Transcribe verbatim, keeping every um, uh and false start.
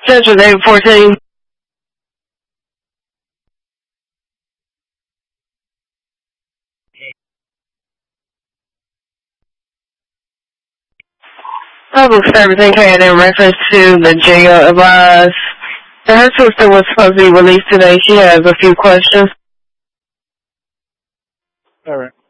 Central eight fourteen. Public servicing came in reference to the jail advised that her sister was supposed to be released today. She has a few questions. All right.